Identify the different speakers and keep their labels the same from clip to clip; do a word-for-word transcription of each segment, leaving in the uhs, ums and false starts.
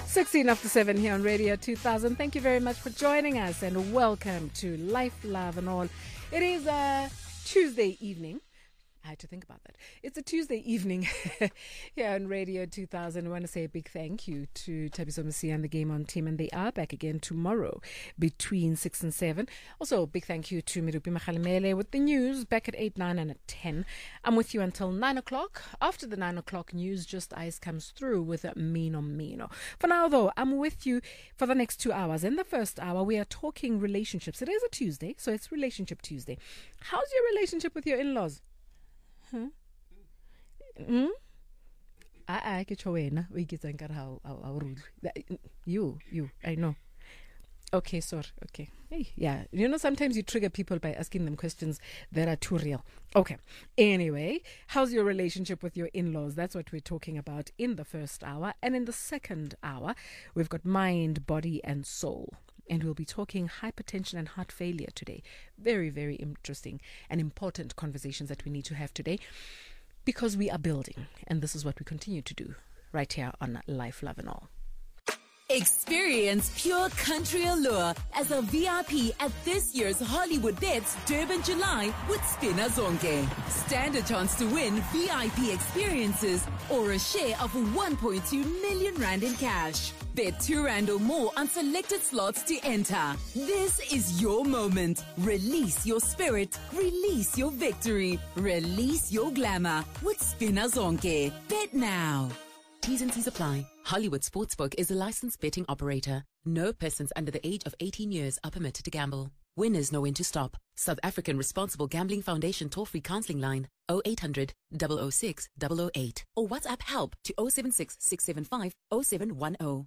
Speaker 1: sixteen after seven here on Radio two thousand. Thank you very much for joining us and welcome to Life, Love and All. It is a Tuesday evening. I had to think about that. It's a Tuesday evening here on Radio two thousand. I want to say a big thank you to Thabiso Mosia and the Game On team, and they are back again tomorrow between six and seven. Also, a big thank you to Mirupi Makhalimele with the news back at eight, nine and at ten. I'm with you until nine o'clock. After the nine o'clock news, Just Ice comes through with Mino Mino. For now, though, I'm with you for the next two hours. In the first hour, we are talking relationships. It is a Tuesday, so it's Relationship Tuesday. How's your relationship with your in-laws? Huh? Hmm? I I get your way na. We get how how rude. You you I know. Okay, sorry. Okay. Hey, yeah. You know, sometimes you trigger people by asking them questions that are too real. Okay. Anyway, how's your relationship with your in-laws? That's what we're talking about in the first hour. And in the second hour, we've got mind, body, and soul. And we'll be talking hypertension and heart failure today. Very, very interesting and important conversations that we need to have today because we are building. And this is what we continue to do right here on Life, Love and All.
Speaker 2: Experience pure country allure as a V I P at this year's Hollywood Bets Durban July with Spina Zonke. Stand a chance to win V I P experiences or a share of one point two million rand in cash. Bet two rand or more on selected slots to enter. This is your moment. Release your spirit. Release your victory. Release your glamour with Spina Zonke. Bet now. T's and C's apply. Hollywood Sportsbook is a licensed betting operator. No persons under the age of eighteen years are permitted to gamble. Winners know when to stop. South African Responsible Gambling Foundation toll-free counseling line oh eight hundred, double oh six, double oh eight or WhatsApp help to oh seven six, six seven five, oh seven one oh.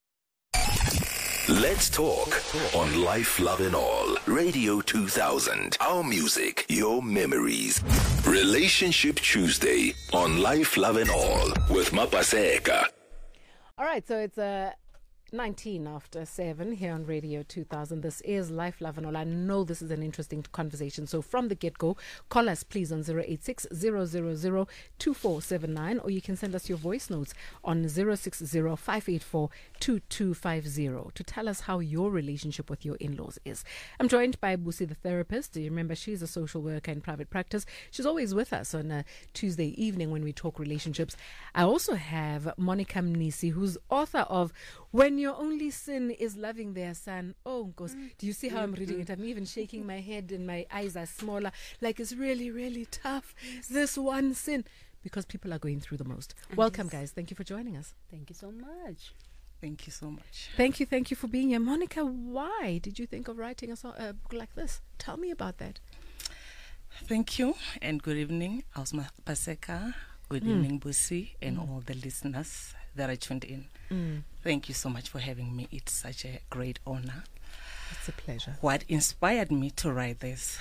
Speaker 3: Let's talk on Life, Love and All. Radio two thousand. Our music, your memories. Relationship Tuesday on Life, Love and All with Mapaseka.
Speaker 1: All right, so it's a... Uh nineteen after seven here on Radio two thousand. This is Life, Love and All. I know this is an interesting conversation. So from the get-go, call us please on zero eight six, zero zero zero, two four seven nine or you can send us your voice notes on zero six zero, five eight four, two two five zero to tell us how your relationship with your in-laws is. I'm joined by Busi the therapist. Do you remember she's a social worker in private practice? She's always with us on a Tuesday evening when we talk relationships. I also have Monica Mnisi, who's author of When Your Only Sin is Loving Their Son. Oh, gosh. Mm. Do you see how mm, I'm reading mm. it? I'm even shaking my head and my eyes are smaller. Like it's really, really tough. Yes. This one sin. Because people are going through the most. And Welcome, yes. guys. Thank you for joining us.
Speaker 4: Thank you so much.
Speaker 5: Thank you so much.
Speaker 1: Thank you. Thank you for being here. Monica, why did you think of writing a, song, a book like this? Tell me about that.
Speaker 5: Thank you and good evening. Ausma Paseka. Good mm. evening, Busi, and mm. all the listeners that are tuned in. Mm. Thank you so much for having me. It's such a great honor.
Speaker 1: It's a pleasure.
Speaker 5: What inspired me to write this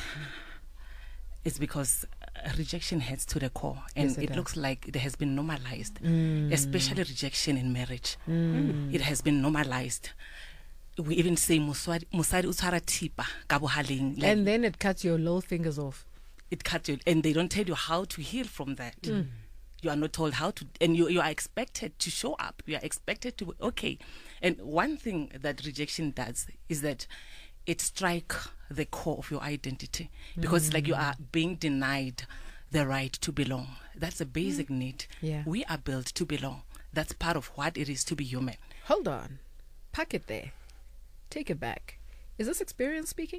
Speaker 5: is because rejection heads to the core, and yes, it, it looks like it has been normalized, mm. especially rejection in marriage. Mm. It has been normalized. We even say musari utara tipa kabuhaling,
Speaker 1: and then it cuts your little fingers off.
Speaker 5: It cuts you, and they don't tell you how to heal from that. Mm. You are not told how to, and you you are expected to show up. You are expected to, okay. And one thing that rejection does is that it strikes the core of your identity, because mm. it's like you are being denied the right to belong. That's a basic mm. need.
Speaker 1: Yeah.
Speaker 5: We are built to belong. That's part of what it is to be human.
Speaker 1: Hold on. Pack it there. Take it back. Is this experience speaking?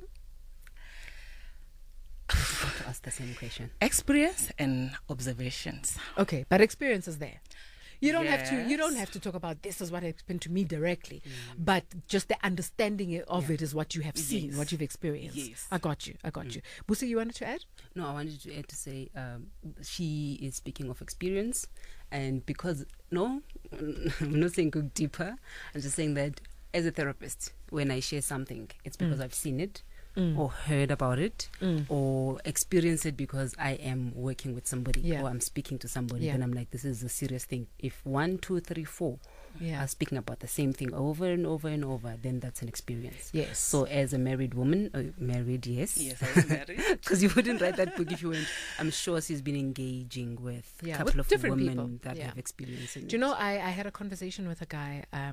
Speaker 4: To ask the same question.
Speaker 5: Experience and observations.
Speaker 1: Okay, but experience is there. You don't
Speaker 5: yes.
Speaker 1: have to. You don't have to talk about this is what happened to me directly, mm. but just the understanding of yeah. it is what you have seen, yes. what you've experienced.
Speaker 5: Yes.
Speaker 1: I got you. I got
Speaker 4: mm.
Speaker 1: you. Busi, you wanted to add?
Speaker 4: No, I wanted to add to say um, she is speaking of experience, and because no, I'm not saying go deeper. I'm just saying that as a therapist, when I share something, it's because mm. I've seen it. Mm. or heard about it mm. or experienced it because I am working with somebody yeah. or I'm speaking to somebody, yeah. then I'm like, this is a serious thing. If one, two, three, four yeah. are speaking about the same thing over and over and over, then that's an experience.
Speaker 1: Yes.
Speaker 4: So as a married woman, uh, married, yes.
Speaker 5: Yes, I was married.
Speaker 4: Because you wouldn't write that book if you weren't. I'm sure she's been engaging with
Speaker 1: yeah,
Speaker 4: a couple
Speaker 1: with
Speaker 4: of women
Speaker 1: people.
Speaker 4: that
Speaker 1: yeah.
Speaker 4: have experienced it.
Speaker 1: Do you know, I, I had a conversation with a guy um,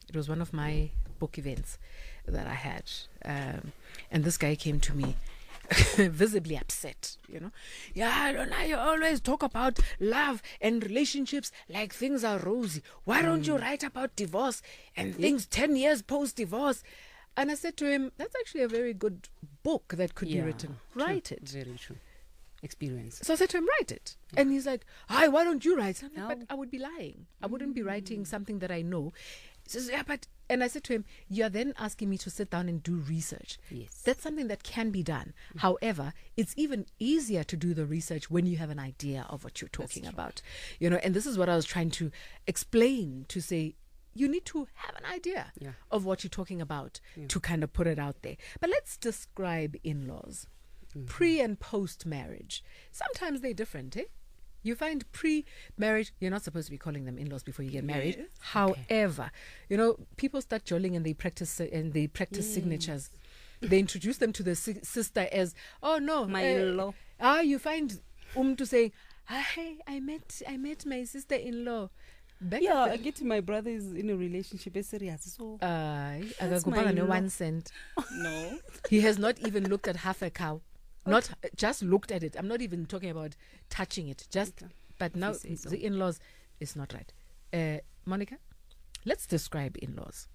Speaker 1: it was one of my book events that I had. Um, and this guy came to me visibly upset, you know. Yeah, I don't know, you always talk about love and relationships like things are rosy. Why don't
Speaker 4: Mm.
Speaker 1: you write about divorce and things ten years post-divorce? And I said to him, that's actually a very good book that could
Speaker 4: Yeah,
Speaker 1: be written.
Speaker 4: true.
Speaker 1: Write it.
Speaker 4: Very true. Experience.
Speaker 1: So I said to him, write it. And he's like, hi, why don't you write? I'm like,
Speaker 4: No.
Speaker 1: but I would be lying. I wouldn't be writing something that I know. He says, yeah, but, and I said to him, you're then asking me to sit down and do research.
Speaker 4: Yes.
Speaker 1: That's something that can be done. However, it's even easier to do the research when you have an idea of what you're talking about. You know, and this is what I was trying to explain, to say, you need to have an idea
Speaker 4: Yeah.
Speaker 1: of what you're talking about to kind of put it out there. But let's describe in-laws. Pre and post marriage. Sometimes they're different, eh? You find pre-marriage, you're not supposed to be calling them in-laws before you get married.
Speaker 5: Yes.
Speaker 1: However, you know, people start jolling and they practice and they practice signatures. They introduce them to the si- sister as, oh no,
Speaker 4: My
Speaker 1: uh,
Speaker 4: in-law.
Speaker 1: Ah, you find um to say, hey, I met I met my sister-in-law. Back
Speaker 4: Yeah,
Speaker 1: at
Speaker 4: I get my brother is in a relationship. It's serious. So
Speaker 1: the, uh,
Speaker 4: That's
Speaker 1: akakupanga
Speaker 4: my
Speaker 1: no
Speaker 4: in-law.
Speaker 1: one cent.
Speaker 5: No.
Speaker 1: He has not even looked at half a cow. Not just looked at it. I'm not even talking about touching it. Just,
Speaker 4: Okay.
Speaker 1: but now
Speaker 4: say so.
Speaker 1: the in-laws is not right. Uh, Monica, let's describe in-laws.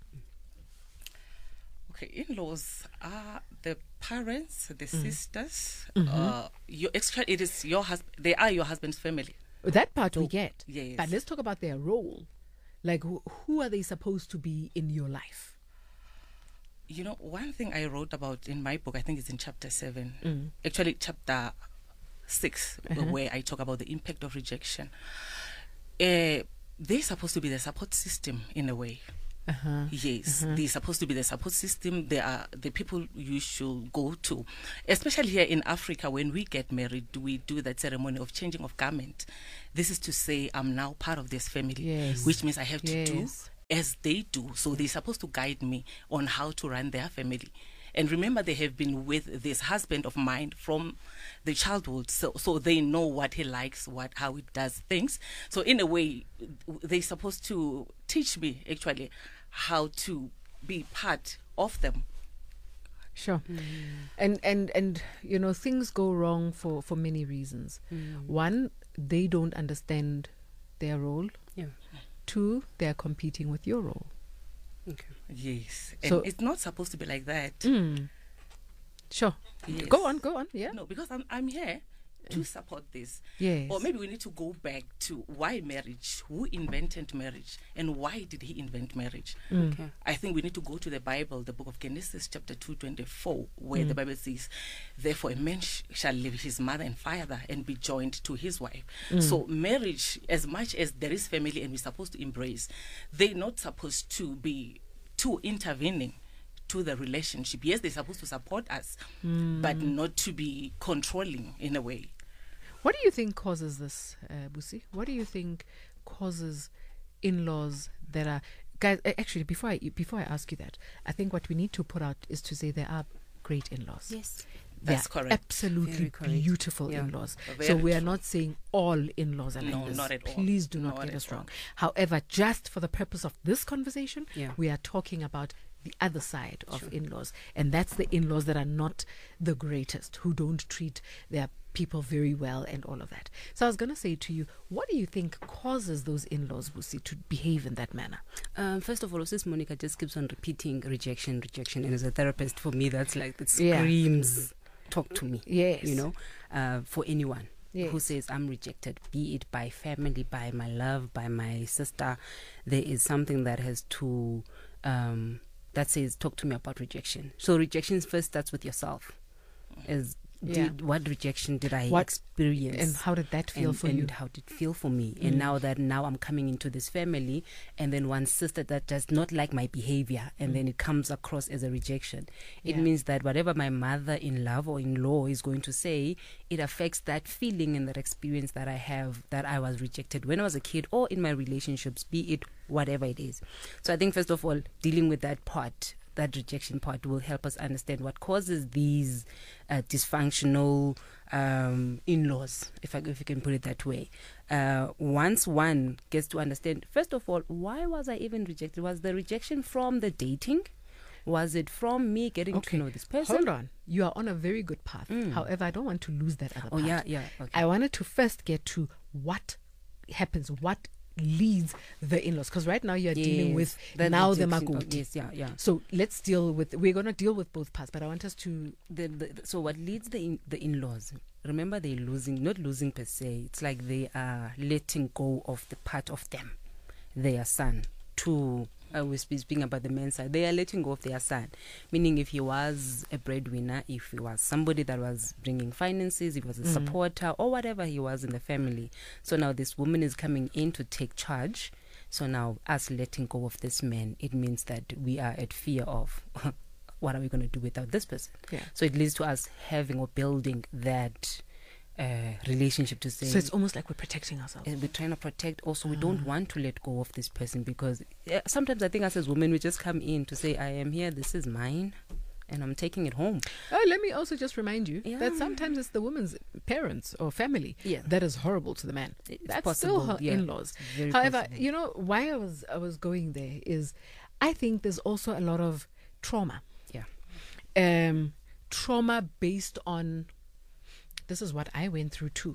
Speaker 5: Okay, in-laws are the parents, the sisters. Uh, your extra, it is your husband. They are your husband's family.
Speaker 1: That part we get.
Speaker 5: yes.
Speaker 1: But let's talk about their role. Like, who, who are they supposed to be in your life?
Speaker 5: You know, one thing I wrote about in my book, I think it's in chapter seven, actually chapter six, where I talk about the impact of rejection. Uh, they're supposed to be the support system in a way.
Speaker 1: Uh-huh.
Speaker 5: Yes, they're supposed to be the support system. They are the people you should go to, especially here in Africa. When we get married, we do that ceremony of changing of garment. This is to say, I'm now part of this family,
Speaker 1: Yes.
Speaker 5: which means I have to do
Speaker 1: Yes.
Speaker 5: as they do. So they're supposed to guide me on how to run their family. And remember, they have been with this husband of mine from the childhood, so so they know what he likes, what how he does things. So in a way, they're supposed to teach me actually how to be part of them.
Speaker 1: Sure. And, and, and, you know, things go wrong for, for many reasons. One, they don't understand their role.
Speaker 4: yeah.
Speaker 1: Two, they're competing with your role.
Speaker 4: Okay.
Speaker 5: Yes, and
Speaker 1: So-
Speaker 5: it's not supposed to be like that.
Speaker 1: Sure.
Speaker 5: Yes.
Speaker 1: Go on, go on. Yeah.
Speaker 5: No, because I'm I'm here to support this.
Speaker 1: Yes.
Speaker 5: Or maybe we need to go back to why marriage, who invented marriage, and why did he invent marriage?
Speaker 4: Okay.
Speaker 5: I think we need to go to the Bible, the book of Genesis, chapter two, twenty-four, where the Bible says, therefore a man sh- shall leave his mother and father and be joined to his wife. So marriage, as much as there is family and we're supposed to embrace, they're not supposed to be too intervening to the relationship. Yes, they're supposed to support us, but not to be controlling in a way.
Speaker 1: What do you think causes this, uh, Busi? What do you think causes in-laws that are guys? uh, Actually, before I before I ask you that, I think what we need to put out is to say there are great in-laws.
Speaker 4: Yes.
Speaker 1: They
Speaker 5: That's
Speaker 1: are
Speaker 5: correct.
Speaker 1: absolutely
Speaker 4: Very correct.
Speaker 1: beautiful
Speaker 4: Yeah.
Speaker 1: in-laws.
Speaker 5: Very
Speaker 1: So we are
Speaker 5: true.
Speaker 1: not saying all in-laws are like
Speaker 5: No,
Speaker 1: this.
Speaker 5: not at all.
Speaker 1: Please do not
Speaker 5: Not
Speaker 1: get
Speaker 5: at
Speaker 1: us
Speaker 5: all.
Speaker 1: wrong. However, just for the purpose of this conversation,
Speaker 4: Yeah.
Speaker 1: we are talking about the other side of in-laws, and that's the in-laws that are not the greatest, who don't treat their people very well and all of that. So I was going to say to you, what do you think causes those in-laws, Busi, to behave in that manner?
Speaker 4: Um, first of all, since Monica just keeps on repeating rejection, rejection, and as a therapist, for me, that's like, it
Speaker 1: Yeah.
Speaker 4: screams, talk to me.
Speaker 1: Yes.
Speaker 4: You know, uh, for anyone who
Speaker 1: Yes.
Speaker 4: says I'm rejected, be it by family, by my love, by my sister, there is something that has to, um, that says, talk to me about rejection. So rejection first starts with yourself. As
Speaker 1: Yeah.
Speaker 4: did, what rejection did I
Speaker 1: What-
Speaker 4: experience?
Speaker 1: And how did that feel
Speaker 4: and,
Speaker 1: for
Speaker 4: and
Speaker 1: you?
Speaker 4: how did it feel for me? And now that now I'm coming into this family, and then one sister that does not like my behavior, and then it comes across as a rejection. It
Speaker 1: Yeah.
Speaker 4: means that whatever my mother-in-law or in-law is going to say, it affects that feeling and that experience that I have, that I was rejected when I was a kid or in my relationships, be it whatever it is. So I think first of all, dealing with that part, that rejection part, will help us understand what causes these uh, dysfunctional um, in-laws, if I if you can put it that way. uh, once one gets to understand, first of all, why was I even rejected? Was the rejection from the dating? Was it from me getting
Speaker 1: Okay.
Speaker 4: to know this person?
Speaker 1: Hold on. You are on a very good path. However, I don't want to lose that other
Speaker 4: Oh,
Speaker 1: part.
Speaker 4: yeah, yeah. Okay.
Speaker 1: I wanted to first get to what happens, what leads the in-laws. Because right now you're dealing
Speaker 4: Yes,
Speaker 1: with
Speaker 4: the
Speaker 1: now the
Speaker 4: rejection. Oh,
Speaker 1: Makoti.
Speaker 4: yes, yeah, yeah.
Speaker 1: So let's deal with, we're going to deal with both parts, but I want us to,
Speaker 4: The, the, so what leads the in, the in-laws? Remember, they're losing, not losing per se. It's like they are letting go of the part of them, their son, to. I was speaking about the men's side. They are letting go of their son, meaning if he was a breadwinner, if he was somebody that was bringing finances, if he was a supporter or whatever he was in the family. So now this woman is coming in to take charge. So now us letting go of this man, it means that we are at fear of what are we going to do without this person?
Speaker 1: Yeah.
Speaker 4: So it leads to us having or building that uh, relationship to say.
Speaker 1: so it's almost like we're protecting ourselves.
Speaker 4: And we're trying to protect. Also, we don't want to let go of this person because uh, sometimes I think us as women, we just come in to say, I am here, this is mine, and I'm taking it home.
Speaker 1: Oh, let me also just remind you
Speaker 4: Yeah.
Speaker 1: that sometimes it's the woman's parents or family
Speaker 4: Yeah.
Speaker 1: that is horrible to the man.
Speaker 4: It's
Speaker 1: That's
Speaker 4: possible,
Speaker 1: still her
Speaker 4: yeah.
Speaker 1: in-laws.
Speaker 4: It's very
Speaker 1: However,
Speaker 4: possible.
Speaker 1: you know why I was I was going there is, I think there's also a lot of trauma.
Speaker 4: Yeah.
Speaker 1: Um, trauma based on, this is what I went through too.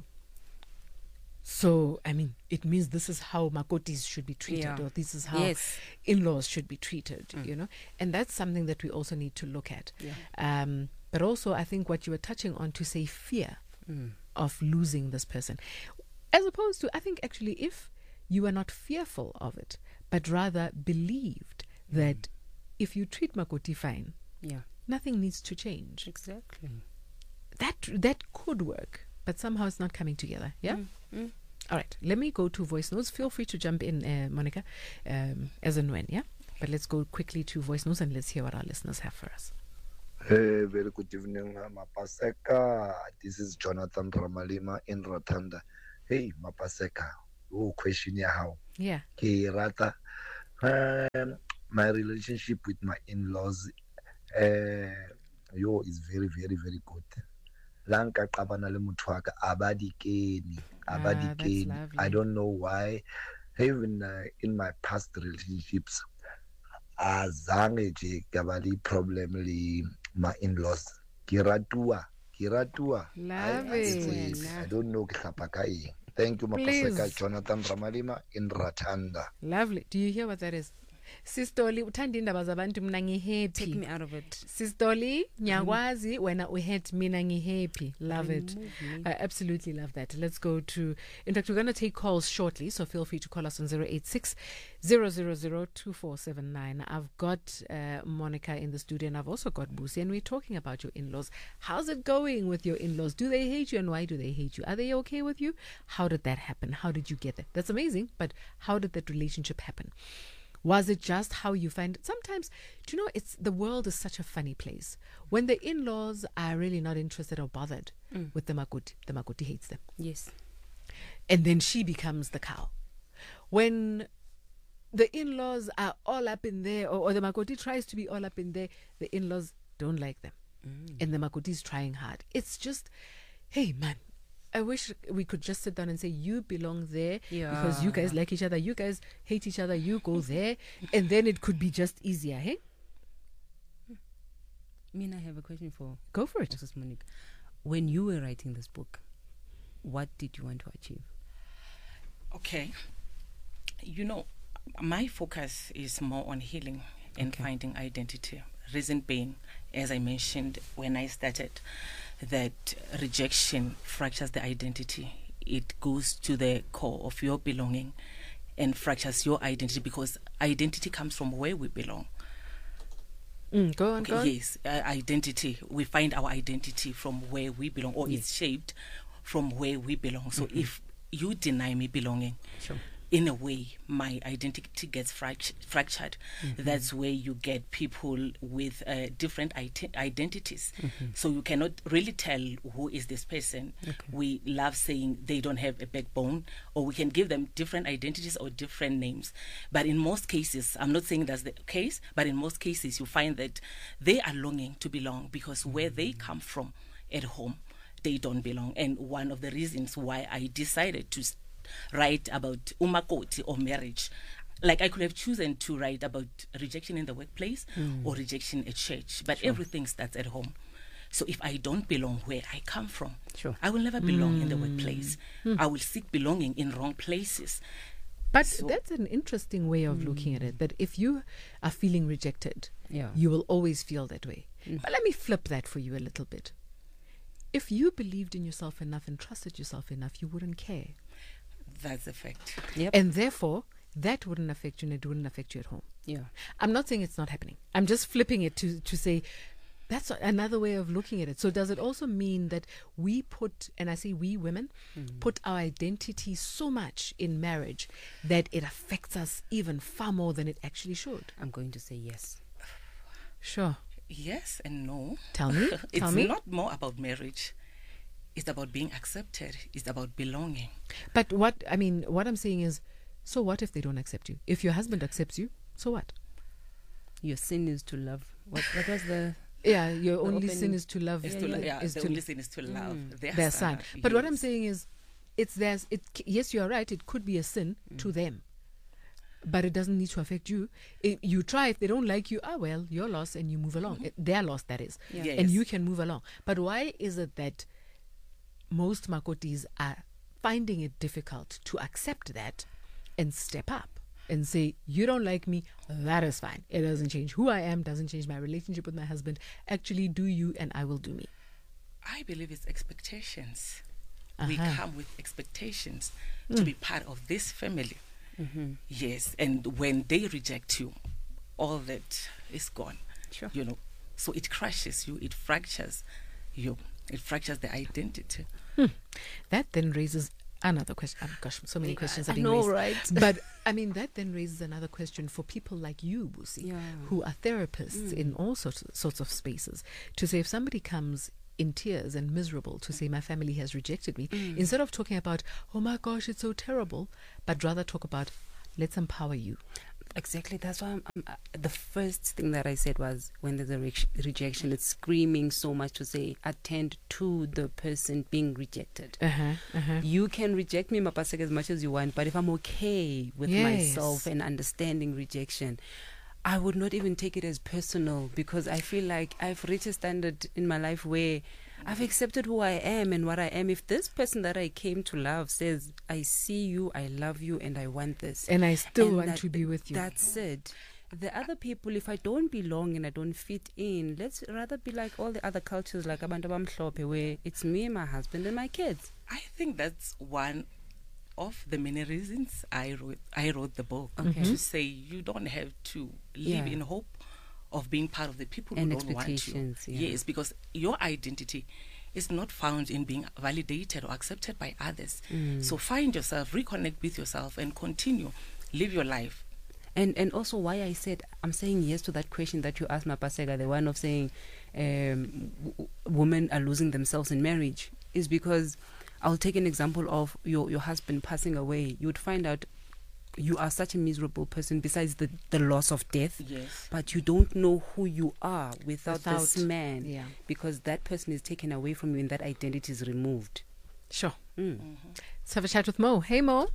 Speaker 1: So, I mean, it means this is how Makotis should be treated,
Speaker 4: Yeah.
Speaker 1: or this is how
Speaker 4: Yes.
Speaker 1: in-laws should be treated, you know? And that's something that we also need to look at.
Speaker 4: Yeah.
Speaker 1: Um, but also, I think what you were touching on to say fear of losing this person, as opposed to, I think actually, if you are not fearful of it, but rather believed that if you treat Makoti fine,
Speaker 4: Yeah.
Speaker 1: nothing needs to change.
Speaker 4: Exactly.
Speaker 1: That that could work, but somehow it's not coming together. Yeah.
Speaker 4: Mm.
Speaker 1: All right. Let me go to voice notes. Feel free to jump in, uh, Monica, um, as and when. Yeah. But let's go quickly to voice notes and let's hear what our listeners have for us.
Speaker 6: Hey, very good evening, uh, Mapaseka. This is Jonathan Ramalima in Ratanda. Hey, Mapaseka. Oh, question ya how?
Speaker 1: Yeah.
Speaker 6: Ke rata. Um, my relationship with my in-laws, uh, yo, is very, very, very good. Lanka qabana le motho wa ka, abadikeni,
Speaker 1: Ah,
Speaker 6: abadikeni.
Speaker 1: that's
Speaker 6: I
Speaker 1: lovely.
Speaker 6: don't know why. Even uh, in my past relationships, azange je kabali problem le my in-laws. Kiratua, kiratua.
Speaker 1: Love
Speaker 6: I, it's-
Speaker 1: it.
Speaker 6: it's- I don't know ke hlapa ka eng. Thank you,
Speaker 1: Please.
Speaker 6: Mapaseka. Jonathan Ramalima in Ratanda.
Speaker 1: Lovely. Do you hear what that is? Sistoli, uthanda indaba zabantu mina ngihappy.
Speaker 4: Take me out of it.
Speaker 1: Sistoli, nyakwazi wena uhet mina ngihappy. Love it.
Speaker 4: Remove me.
Speaker 1: I absolutely love that. Let's go to, in fact, we're going to take calls shortly, so feel free to call us on zero eight six, zero zero zero, two four seven nine. I've got uh, Monica in the studio, and I've also got Busi, and we're talking about your in-laws. How's it going with your in-laws? Do they hate you, and why do they hate you? Are they okay with you? How did that happen? How did you get there? That's amazing, but how did that relationship happen? Was it just how you find it? Sometimes, do you know, it's the world is such a funny place. When the in-laws are really not interested or bothered with the Makoti, the Makoti hates them.
Speaker 4: Yes.
Speaker 1: And then she becomes the cow. When the in-laws are all up in there, or, or the Makoti tries to be all up in there, the in-laws don't like them. And the Makoti is trying hard. It's just, hey, man, I wish we could just sit down and say, you belong there because you guys
Speaker 4: Yeah.
Speaker 1: like each other. You guys hate each other. You go there. And then it could be just easier, hey?
Speaker 4: I mean, I have a question for
Speaker 1: Go for it.
Speaker 4: Missus Monique. When you were writing this book, what did you want to achieve?
Speaker 5: Okay. You know, my focus is more on healing and
Speaker 4: Okay.
Speaker 5: finding identity. Reason being, as I mentioned when I started, that rejection fractures the identity. It goes to the core of your belonging and fractures your identity, because identity comes from where we belong.
Speaker 1: Mm, go on,
Speaker 5: Okay,
Speaker 1: go on.
Speaker 5: yes, uh, identity. We find our identity from where we belong, or it's shaped from where we belong. So if you deny me belonging,
Speaker 4: Sure.
Speaker 5: in a way, my identity gets fract- fractured. That's where you get people with uh, different ite- identities. So you cannot really tell who is this person. We love saying they don't have a backbone, or we can give them different identities or different names. But in most cases, I'm not saying that's the case, but in most cases, you find that they are longing to belong, because where they come from at home, they don't belong. And one of the reasons why I decided to write about umakoti or marriage. Like I could have chosen to write about rejection in the workplace or rejection at church, but everything starts at home. So if I don't belong where I come from,
Speaker 4: Sure.
Speaker 5: I will never belong in the workplace. I will seek belonging in wrong places.
Speaker 1: But
Speaker 5: So-
Speaker 1: that's an interesting way of looking at it, that if you are feeling rejected,
Speaker 4: Yeah.
Speaker 1: you will always feel that way. But let me flip that for you a little bit. If you believed in yourself enough and trusted yourself enough, you wouldn't care.
Speaker 5: That's a fact.
Speaker 4: Yep.
Speaker 1: And therefore, that wouldn't affect you and it wouldn't affect you at home.
Speaker 4: yeah.
Speaker 1: I'm not saying it's not happening. I'm just flipping it to, to say that's another way of looking at it. So does it also mean that we put, and I say we women, put our identity so much in marriage that it affects us even far more than it actually should?
Speaker 4: I'm going to say yes.
Speaker 1: Sure.
Speaker 5: Yes and no.
Speaker 1: Tell me.
Speaker 5: It's
Speaker 1: Tell me.
Speaker 5: not more about marriage. It's about being accepted. It's about belonging.
Speaker 1: But what, I mean, what I'm saying is, so what if they don't accept you? If your husband accepts you, so what?
Speaker 4: Your sin is to love. What, what was the...
Speaker 1: Yeah, your only
Speaker 4: opening-
Speaker 1: sin is to love.
Speaker 5: It's
Speaker 4: Yeah,
Speaker 5: to,
Speaker 4: yeah.
Speaker 5: lo- yeah,
Speaker 1: is
Speaker 5: the
Speaker 1: to
Speaker 5: only thing is to love their,
Speaker 1: their son. But what I'm
Speaker 5: yes.
Speaker 1: saying is, it's theirs. It c- yes, you are right. It could be a sin to them, but it doesn't need to affect you. If you try, if they don't like you, ah well, your loss, and you move along. Eh, Their loss, that is,
Speaker 4: Yeah.
Speaker 1: and
Speaker 5: Yes.
Speaker 1: you can move along. But why is it that most makotis are finding it difficult to accept that and step up and say, you don't like me, that is fine. It doesn't change who I am, doesn't change my relationship with my husband. Actually, do you and I will do me.
Speaker 5: I believe it's expectations. We
Speaker 1: Uh-huh.
Speaker 5: come with expectations to be part of this family. Yes, and when they reject you, all that is gone.
Speaker 4: Sure.
Speaker 5: You know, so it crushes you, it fractures you, it fractures the identity.
Speaker 1: That then raises another question. Oh gosh, so many questions are
Speaker 4: I
Speaker 1: being
Speaker 4: know,
Speaker 1: raised.
Speaker 4: right?
Speaker 1: But I mean, that then raises another question for people like you, Busi,
Speaker 4: Yeah.
Speaker 1: who are therapists in all sorts sorts of spaces. To say, if somebody comes in tears and miserable to say my family has rejected me, instead of talking about, oh my gosh, it's so terrible, but rather talk about, let's empower you.
Speaker 4: Exactly. That's why I'm, I'm, uh, the first thing that I said was, when there's a re- rejection, it's screaming so much to say, attend to the person being rejected.
Speaker 1: Uh-huh, uh-huh.
Speaker 4: You can reject me, Mapasek, as much as you want, but if I'm okay with
Speaker 1: Yes.
Speaker 4: myself and understanding rejection, I would not even take it as personal, because I feel like I've reached a standard in my life where I've accepted who I am and what I am. If this person that I came to love says, I see you, I love you, and I want this,
Speaker 1: And I still
Speaker 4: and
Speaker 1: want
Speaker 4: that-
Speaker 1: to be with you.
Speaker 4: That's it. The other people, if I don't belong and I don't fit in, let's rather be like all the other cultures, like Abantu Bamhlophe, where it's me, my husband, and my kids.
Speaker 5: I think that's one of the many reasons I wrote I wrote the book,
Speaker 4: Okay.
Speaker 5: to say you don't have to live
Speaker 4: Yeah.
Speaker 5: in hope of being part of the people
Speaker 4: And
Speaker 5: who don't want you.
Speaker 4: expectations, yeah.
Speaker 5: Yes, because your identity is not found in being validated or accepted by others.
Speaker 4: Mm.
Speaker 5: So find yourself, reconnect with yourself, and continue live your life.
Speaker 4: And and also why I said I'm saying yes to that question that you asked, Mapasega, the one of saying um, w- women are losing themselves in marriage, is because I'll take an example of your, your husband passing away. You would find out you are such a miserable person, besides the, the loss of death,
Speaker 5: Yes.
Speaker 4: but you don't know who you are without, this
Speaker 1: Without-
Speaker 4: man,
Speaker 1: yeah.
Speaker 4: because that person is taken away from you and that identity is removed.
Speaker 1: Sure.
Speaker 4: Mm.
Speaker 1: Let's have a chat with Mo. Hey, Mo.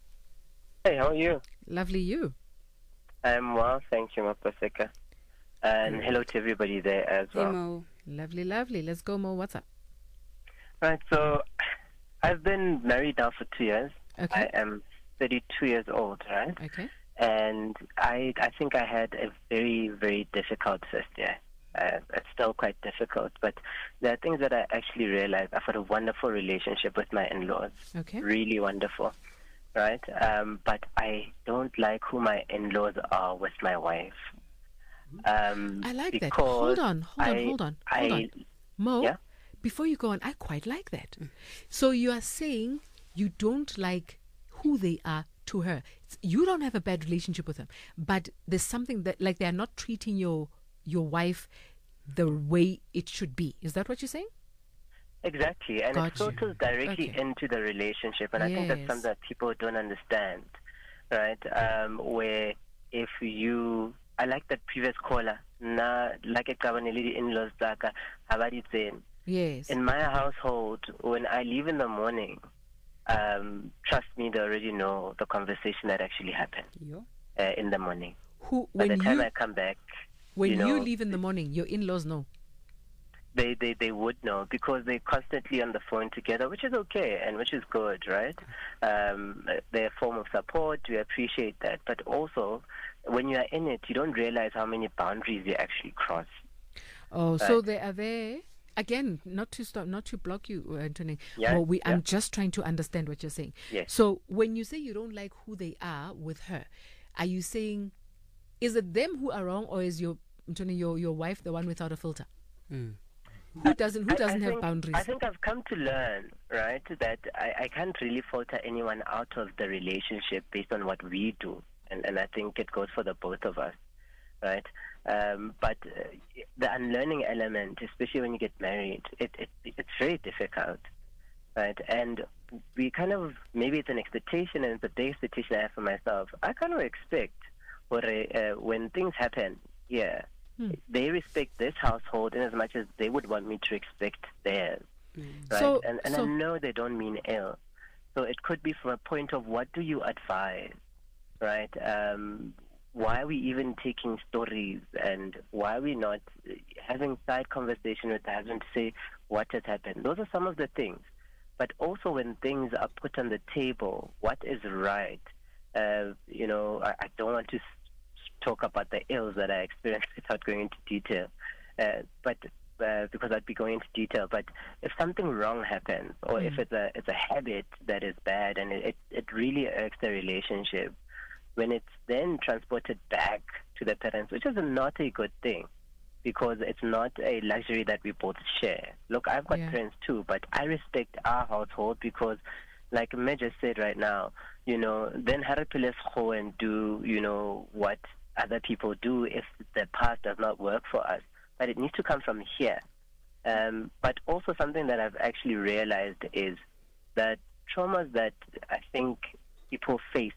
Speaker 7: Hey, how are you?
Speaker 1: Lovely you.
Speaker 7: I'm well, thank you, Mapaseka. And hello to everybody there as
Speaker 4: Hey,
Speaker 7: well.
Speaker 4: Mo.
Speaker 1: Lovely, lovely. Let's go, Mo. What's up?
Speaker 7: Right, so I've been married now for two years.
Speaker 1: Okay.
Speaker 7: I am thirty-two years old, right?
Speaker 1: Okay.
Speaker 7: And I I think I had a very, very difficult first year. Uh, it's still quite difficult, but there are things that I actually realized. I've had a wonderful relationship with my in-laws.
Speaker 1: Okay.
Speaker 7: Really wonderful, right? Um, but I don't like who my in-laws are with my wife. Um,
Speaker 1: I like that.
Speaker 7: because
Speaker 1: Hold on, hold on,
Speaker 7: I-
Speaker 1: hold on, hold
Speaker 7: I-
Speaker 1: on. Mo,
Speaker 7: Yeah?
Speaker 1: before you go on, I quite like that. So you are saying you don't like who they are to her. It's, you don't have a bad relationship with them, but there's something that, like, they're not treating your your wife the way it should be. Is that what you're saying?
Speaker 7: Exactly, and
Speaker 1: Got
Speaker 7: it filters
Speaker 1: you.
Speaker 7: directly
Speaker 1: Okay.
Speaker 7: into the relationship, and I think that's
Speaker 1: Yes.
Speaker 7: something that people don't understand, right? Um, where if you, I like that previous caller, na like a kabanelidi in-laws daka, habari saying,
Speaker 1: Yes.
Speaker 7: in my household, when I leave in the morning, um, trust me, they already know the conversation that actually happened
Speaker 4: Yeah.
Speaker 7: uh, in the morning.
Speaker 1: Who
Speaker 7: By
Speaker 1: when
Speaker 7: the time
Speaker 1: you
Speaker 7: I come back,
Speaker 1: when
Speaker 7: you
Speaker 1: you,
Speaker 7: know,
Speaker 1: leave in the morning, your in-laws know.
Speaker 7: they, they, they would know because they're constantly on the phone together, which is okay and which is good, right? Um, they're a form of support. We appreciate that. But also, when you are in it, you don't realize how many boundaries you actually cross.
Speaker 1: Oh, so
Speaker 7: Right.
Speaker 1: they are there again. Not to stop, not to block you, Anthony.
Speaker 7: Yeah,
Speaker 1: Well, we,
Speaker 7: yeah.
Speaker 1: I'm just trying to understand what you're saying.
Speaker 7: Yes.
Speaker 1: So when you say you don't like who they are with her, are you saying is it them who are wrong, or is your Anthony, your your wife the one without a filter?
Speaker 4: Mm.
Speaker 1: Who doesn't who
Speaker 7: I- I
Speaker 1: doesn't have
Speaker 7: think-
Speaker 1: boundaries?
Speaker 7: I think I've come to learn, right, that I, I can't really filter anyone out of the relationship based on what we do. And, and I think it goes for the both of us, right? Um, but uh, the unlearning element, especially when you get married, it, it it's very difficult, right? And we kind of, maybe it's an expectation, and it's a big expectation I have for myself. I kind of expect or, uh, when things happen, yeah,
Speaker 1: Hmm.
Speaker 7: they respect this household in as much as they would want me to respect theirs, right?
Speaker 1: So-
Speaker 7: and and
Speaker 1: so-
Speaker 7: I know they don't mean ill. So it could be from a point of what do you advise, right? Um, why are we even taking stories, and why are we not uh, having side conversation with the husband to say what has happened? Those are some of the things. But also when things are put on the table, what is right? Uh, you know, I, I don't want to s- talk about the ills that I experienced without going into detail, uh, but uh, because I'd be going into detail. But if something wrong happens, or if it's a it's a habit that is bad and it, it, it really irks the relationship, when it's then transported back to the parents, which is not a good thing, because it's not a luxury that we both share. Look, I've got
Speaker 1: Yeah.
Speaker 7: parents too, but I respect our household because, like Me just said right now, you know, then let's go and do, you know, what other people do if the past does not work for us. But it needs to come from here. Um, but also something that I've actually realized is that traumas that I think people face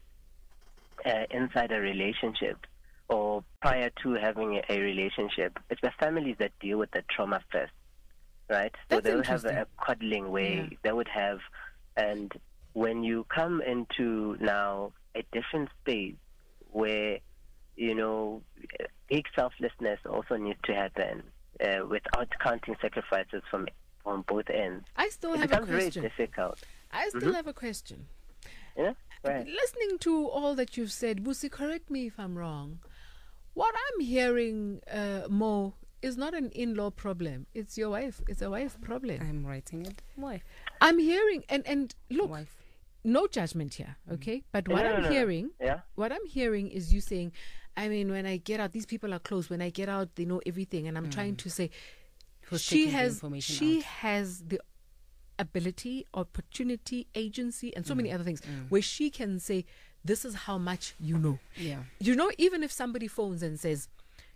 Speaker 7: uh, inside a relationship or prior to having a, a relationship, it's the families that deal with the trauma first, right? So
Speaker 1: That's
Speaker 7: they'll have a, a
Speaker 1: interesting.
Speaker 7: coddling way.
Speaker 1: Yeah.
Speaker 7: They would have, and when you come into now a different space where, you know, big selflessness also needs to happen uh, without counting sacrifices from from both ends.
Speaker 1: I still
Speaker 7: It
Speaker 1: have a
Speaker 7: becomes very
Speaker 1: question.
Speaker 7: difficult.
Speaker 1: I still have a question.
Speaker 7: You know? Right.
Speaker 1: Listening to all that you've said, Busi, correct me if I'm wrong. What I'm hearing, uh, Mo, is not an in-law problem. It's your wife. It's a wife problem.
Speaker 4: I'm writing it. Wife.
Speaker 1: I'm hearing, and, and look,
Speaker 4: Wife.
Speaker 1: no judgment here, okay? But what
Speaker 7: No, no,
Speaker 1: I'm
Speaker 7: no, no.
Speaker 1: hearing,
Speaker 7: Yeah.
Speaker 1: what I'm hearing is you saying, I mean, when I get out, these people are close. When I get out, they know everything. And I'm trying to say,
Speaker 4: Who's
Speaker 1: she
Speaker 4: taking the
Speaker 1: has,
Speaker 4: information
Speaker 1: she
Speaker 4: out.
Speaker 1: has the ability, opportunity, agency, and so
Speaker 4: Mm.
Speaker 1: many other things where she can say, this is how much you know.
Speaker 4: Yeah.
Speaker 1: You know, even if somebody phones and says,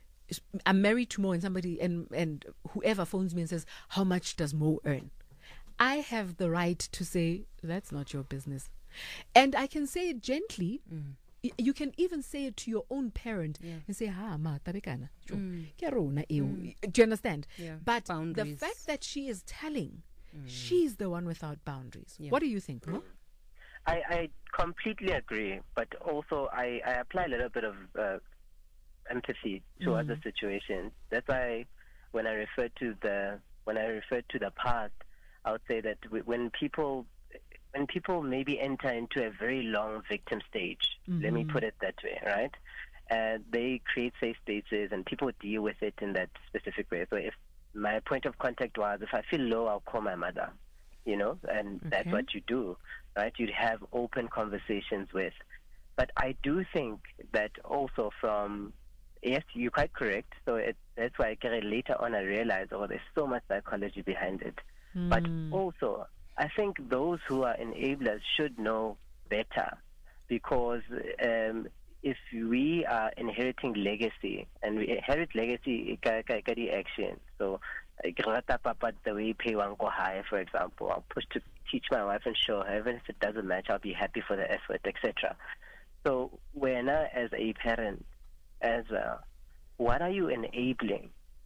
Speaker 1: I'm married to Mo, and somebody, and, and whoever phones me and says, how much does Mo earn? I have the right to say, that's not your business. And I can say it gently. Y- You can even say it to your own parent and say, ha, ma, tabekana. Jo, ke a rona eo." Do you understand?
Speaker 4: Yeah.
Speaker 1: But the
Speaker 4: Boundaries.
Speaker 1: fact that she is telling, she's the one without boundaries.
Speaker 4: Yeah.
Speaker 1: What do you think, Mo?
Speaker 7: I, I completely agree, but also I, I apply a little bit of uh, empathy to other situations. That's why when I refer to the when I refer to the past, I would say that w- when people when people maybe enter into a very long victim stage, let me put it that way, right? Uh, they create safe spaces and people deal with it in that specific way. So if my point of contact was, if I feel low, I'll call my mother, you know, and that's
Speaker 1: Okay.
Speaker 7: what you do, right? You'd have open conversations with. But I do think that also from, yes, you're quite correct. So it, that's why I later on I realized, oh, there's so much psychology behind it. But also, I think those who are enablers should know better, because um, if we are inheriting legacy, and we inherit legacy, ka ka ka di action. So, uh, ke rata papa the way pay one go high, for example. I'll push to teach my wife and show her, even if it doesn't match, I'll be happy for the effort, et cetera. So, when as a parent as well, what are you enabling?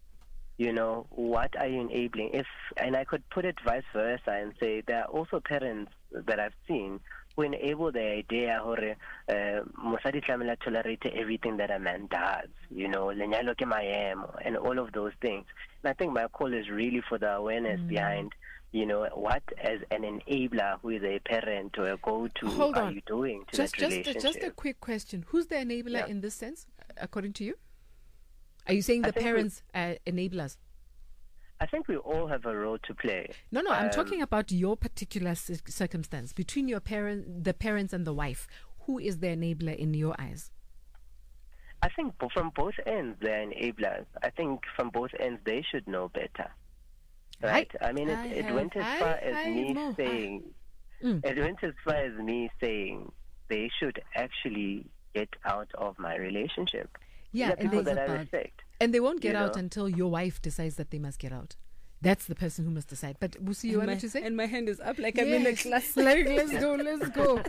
Speaker 7: You know, what are you enabling? If and I could put it vice versa and say there are also parents that I've seen who enable the idea hore uh, mosadi tlamela tolerate everything that a man does. You know, lenyalo ke maemo and all of those things. And I think my call is really for the awareness mm. behind, you know, what as an enabler who is a parent or a go-to
Speaker 1: Hold
Speaker 7: are
Speaker 1: on.
Speaker 7: you doing to
Speaker 1: just,
Speaker 7: that
Speaker 1: just,
Speaker 7: relationship?
Speaker 1: just a quick question. Who's the enabler
Speaker 7: Yeah.
Speaker 1: in this sense, according to you? Are you saying
Speaker 7: I
Speaker 1: the
Speaker 7: think we-
Speaker 1: parents are enablers?
Speaker 7: I think we all have a role to play.
Speaker 1: No, no, I'm
Speaker 7: Um,
Speaker 1: talking about your particular cir- circumstance between your parent, the parents and the wife. Who is the enabler in your eyes?
Speaker 7: I think bo- from both ends they're enablers. I think from both ends they should know better. Right? I, mean, it,
Speaker 1: I
Speaker 7: it
Speaker 1: have-
Speaker 7: went as
Speaker 1: I-
Speaker 7: far as
Speaker 1: I
Speaker 7: me
Speaker 1: know. I-
Speaker 7: saying,
Speaker 1: Mm.
Speaker 7: it went as far as me saying they should actually get out of my relationship.
Speaker 1: Yeah,
Speaker 7: These are
Speaker 1: and
Speaker 7: people
Speaker 1: they-
Speaker 7: that I
Speaker 4: about-
Speaker 7: respect.
Speaker 1: And they won't get
Speaker 7: You
Speaker 1: out
Speaker 7: know?
Speaker 1: until your wife decides that they must get out. That's the person who must decide. But Busi, you
Speaker 4: and, my,
Speaker 1: wanted to say?
Speaker 4: and my hand is up like I'm in a
Speaker 1: Yes.
Speaker 4: class.
Speaker 1: Like, let's go, let's go.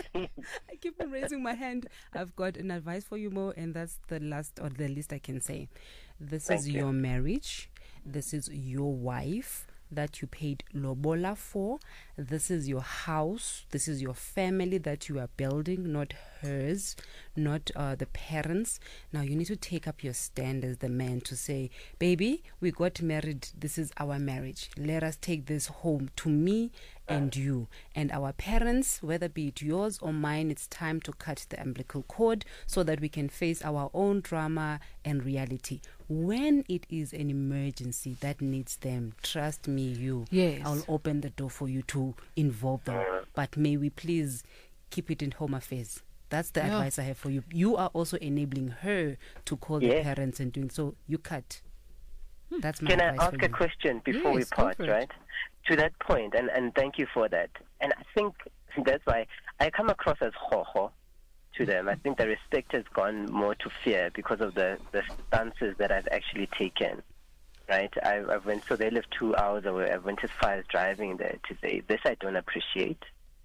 Speaker 4: I keep on raising my hand. I've got an advice for you, Mo, and that's the last or the least I can say. This
Speaker 7: Thank
Speaker 4: is
Speaker 7: you.
Speaker 4: your marriage. This is your wife that you paid lobola for. This is your house. This is your family that you are building, not hers, not uh, the parents. Now you need to take up your stand as the man to say, baby, we got married. This is our marriage. Let us take this home to me and you. And our parents, whether be it yours or mine, it's time to cut the umbilical cord so that we can face our own drama and reality. When it is an emergency that needs them, trust me, you,
Speaker 1: Yes.
Speaker 4: I'll open the door for you to involve them. But may we please keep it in home affairs. That's the
Speaker 1: Yeah.
Speaker 4: advice I have for you. You are also enabling her to call the
Speaker 7: Yeah.
Speaker 4: parents and doing so. You cut. That's my
Speaker 7: Can I
Speaker 4: advice
Speaker 7: ask
Speaker 4: for
Speaker 7: a
Speaker 4: you.
Speaker 7: question before we
Speaker 1: Yes, go
Speaker 7: part,
Speaker 1: for it.
Speaker 7: right? To that point, and, and thank you for that. And I think that's why I come across as ho-ho to them. I think the respect has gone more to fear because of the, the stances that I've actually taken, right? I, I went, so they live two hours away. I went as far as driving there to say, this I don't appreciate.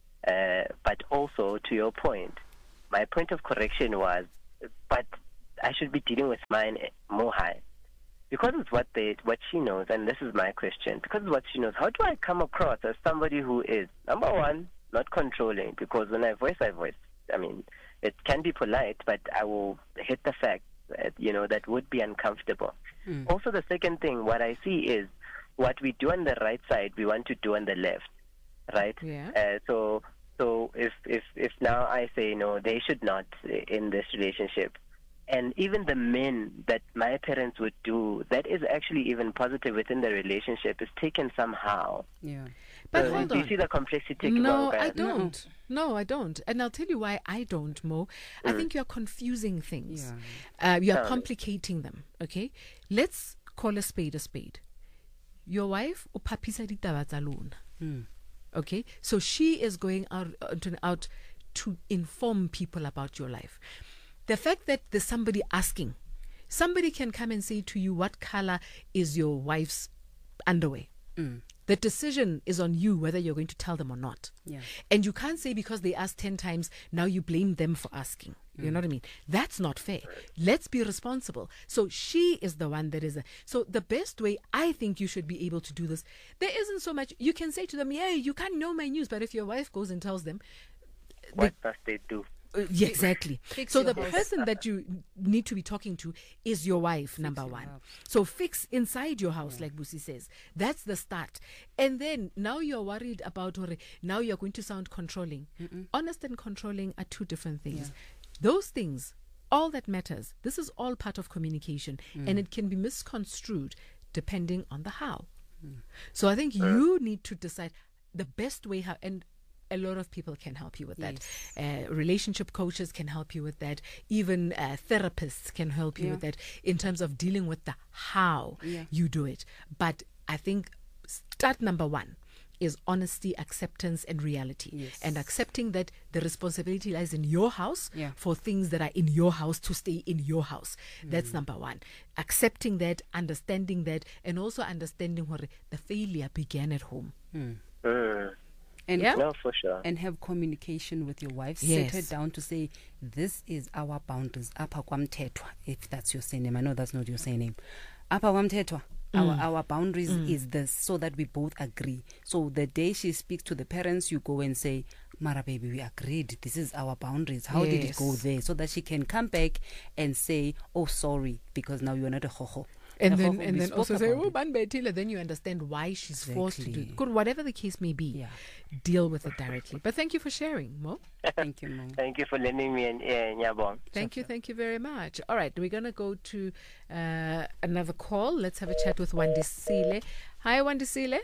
Speaker 7: Uh, but also, to your point, my point of correction was, but I should be dealing with mine more high. Because it's what they, what she knows, and this is my question. Because it's what she knows, how do I come across as somebody who is, number one, not controlling? Because when I voice, I voice. I mean, it can be polite, but I will hit the fact that, you know, that would be uncomfortable.
Speaker 4: Mm.
Speaker 7: Also, the second thing, what I see is what we do on the right side, we want to do on the left, right?
Speaker 1: Yeah.
Speaker 7: Uh, so, so if, if, if now I say, no, they should not in this relationship, and even the men that my parents would do, that is actually even positive within the relationship, is taken somehow.
Speaker 4: Yeah.
Speaker 1: But
Speaker 7: So
Speaker 1: hold
Speaker 7: do you
Speaker 1: on.
Speaker 7: see the complexity?
Speaker 1: No,
Speaker 7: Kibanga?
Speaker 1: I don't. No, I don't. And I'll tell you why I don't, Mo. I think you're confusing things.
Speaker 4: Yeah.
Speaker 1: Uh, you're
Speaker 7: Tell me.
Speaker 1: complicating them, okay? Let's call a spade a spade. Your wife, uphapisa ditaba tsa lona.
Speaker 4: Mm.
Speaker 1: Okay? So she is going out, out, to- out to inform people about your life. The fact that there's somebody asking, somebody can come and say to you, what color is your wife's underwear?
Speaker 4: Mm.
Speaker 1: The decision is on you whether you're going to tell them or not.
Speaker 4: Yeah.
Speaker 1: And you can't say because they asked ten times, now you blame them for asking. You know what I mean? That's not fair. Let's be responsible. So she is the one that is. A, so the best way I think you should be able to do this, there isn't so much. You can say to them, yeah, you can't know my news. But if your wife goes and tells them,
Speaker 7: What must they do?
Speaker 1: uh, yeah, exactly.
Speaker 4: Fix
Speaker 1: So
Speaker 4: your
Speaker 1: the
Speaker 4: house.
Speaker 1: person that you need to be talking to is your wife, number
Speaker 4: your
Speaker 1: one.
Speaker 4: house.
Speaker 1: So fix inside your house, like Busi says. That's the start. And then now you're worried about, or now you're going to sound controlling. Honest and controlling are two different things. Those things, all that matters, this is all part of communication, and it can be misconstrued depending on the how. So I think you need to decide the best way how, and a lot of people can help you with that. Uh, relationship coaches can help you with that. Even uh, therapists can help you
Speaker 4: Yeah.
Speaker 1: with that in terms of dealing with the how
Speaker 4: Yeah.
Speaker 1: you do it. But I think start number one is honesty, acceptance, and reality.
Speaker 4: Yes.
Speaker 1: And accepting that the responsibility lies in your house
Speaker 4: Yeah.
Speaker 1: for things that are in your house to stay in your house. That's number one. Accepting that, understanding that, and also understanding where the failure began at home.
Speaker 7: Mm.
Speaker 4: And
Speaker 1: Yeah.
Speaker 7: No, for sure.
Speaker 4: and have communication with your wife.
Speaker 1: Yes.
Speaker 4: Sit her down to say, this is our boundaries. Apha kwamthethwa, if that's your surname. I know that's not your surname. Apha kwamthethwa, Our our boundaries is this, so that we both agree. So the day she speaks to the parents, you go and say, Mara baby, we agreed. This is our boundaries. How did it go
Speaker 1: Yes.
Speaker 4: there? So that she can come back and say, oh, sorry, because now you're not a ho-ho.
Speaker 1: And
Speaker 4: The
Speaker 1: then,
Speaker 4: ho-ho,
Speaker 1: and
Speaker 4: we
Speaker 1: then
Speaker 4: spoke
Speaker 1: also say,
Speaker 4: about
Speaker 1: oh,
Speaker 4: it.
Speaker 1: ban betile, then you understand why she's forced to do
Speaker 4: Exactly.
Speaker 1: it. Good, whatever the case may be,
Speaker 4: Yeah.
Speaker 1: deal with it directly. But thank you for sharing, Mo.
Speaker 4: Thank you, Mo.
Speaker 7: Thank you for lending me an ear, Nyabong.
Speaker 1: Thank you, thank you very much. All right, we're going to go to uh, another call. Let's have a chat with Wandisile. Hi, Wandisile.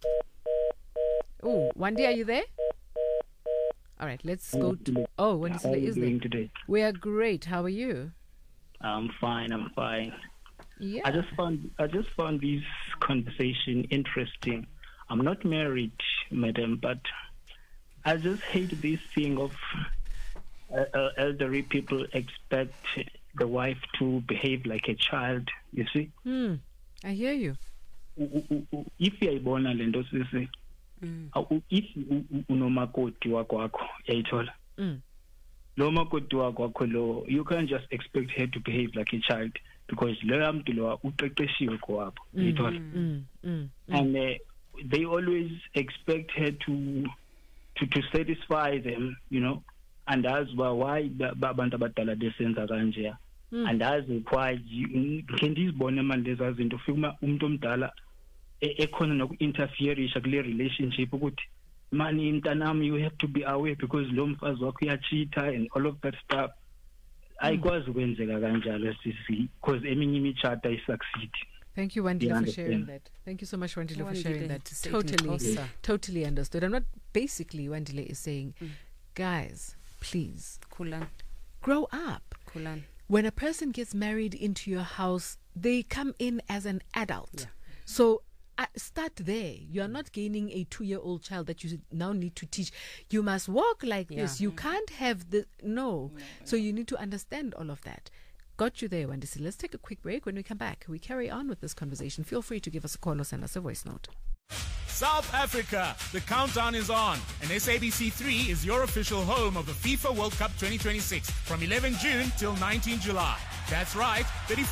Speaker 1: Oh, Wandi, are you there? All right, let's go to... Oh, Wandisile is there.
Speaker 8: Today?
Speaker 1: We are great. How are you?
Speaker 8: I'm fine. I'm fine.
Speaker 1: Yeah.
Speaker 8: I just found I just found this conversation interesting. I'm not married, madam, but I just hate this thing of uh, uh, elderly people expect the wife to behave like a child. You see,
Speaker 1: Hmm. I hear you.
Speaker 8: U- u- u- if uyayibona le nto sisi, awu- if u- u- unomakoti wakwakho uyayithola,
Speaker 1: Mm.
Speaker 8: lo makoti wakwakho lo, you can't just expect her to behave like a child, because loya mntu lo uqeqeshiwe kowabo, uyayithola.
Speaker 1: Mm, mm,
Speaker 8: And uh, they always expect her to to to satisfy them, you know. And that's why why ba- ba- abantu abadala besenza kanje. And as why can ndizibone manje lezi zinto ufika uma umuntu omdala e- ekhona noku-interferisha kule relationship ukuthi mani mntanami, you have to be aware because lo mfazi wakho uyachitha and all of that stuff. Ayikwazi ukwenzeka kanjalo sisi, because eminye imitshato ayisucceed.
Speaker 1: Thank you, Wandile,
Speaker 8: You
Speaker 1: for
Speaker 8: understand?
Speaker 1: sharing that. Thank you so much, Wandile, for
Speaker 4: Wandile,
Speaker 1: sharing that.
Speaker 4: to say it
Speaker 1: Totally,
Speaker 4: closer.
Speaker 1: totally understood. And what basically Wandile is saying, guys, please
Speaker 4: Kulan,
Speaker 1: grow up.
Speaker 4: Kulan.
Speaker 1: When a person gets married into your house, they come in as an adult.
Speaker 4: Yeah.
Speaker 1: So uh, start there. You are not gaining a two-year-old child that you now need to teach. You must walk like
Speaker 4: Yeah.
Speaker 1: this. You can't have the no. So you need to understand all of that. Got you there, Wandisi. Let's take a quick break. When we come back, we carry on with this conversation. Feel free to give us a call or send us a voice note.
Speaker 9: South Africa, the countdown is on, and S A B C three is your official home of the FIFA World Cup twenty twenty-six from eleventh June till nineteenth July. That's right, thirty-four